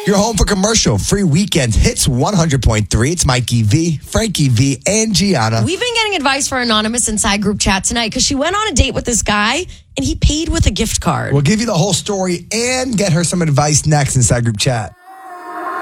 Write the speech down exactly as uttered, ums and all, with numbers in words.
You're home for commercial free weekend hits one hundred point three. It's Mikey V, Frankie V, and Gianna. We've been getting advice for Anonymous inside group chat tonight because she went on a date with this guy and he paid with a gift card. We'll give you the whole story and get her some advice next inside group chat.